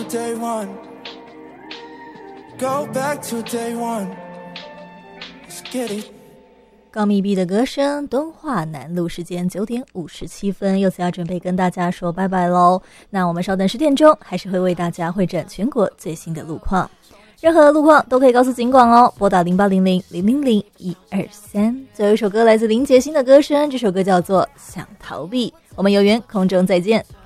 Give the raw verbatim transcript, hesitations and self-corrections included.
day one. Go back to day one. Let's get it. 高密闭的歌声，敦化南路时间九点五十七分，又此要准备跟大家说拜拜喽。那我们稍等十点钟，还是会为大家会诊全国最新的路况，任何路况都可以告诉警广哦，拨打零八零零零零零一二三。最后一首歌来自林杰星的歌声，这首歌叫做《想逃避》，我们有缘空中再见。